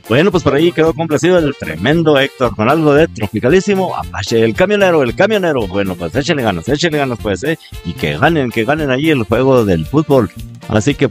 Bueno, pues por ahí quedó complacido el tremendo Héctor con algo de Tropicalísimo, Apache, el camionero, el camionero. Bueno, pues échenle ganas pues, y que ganen allí el juego del fútbol. Así que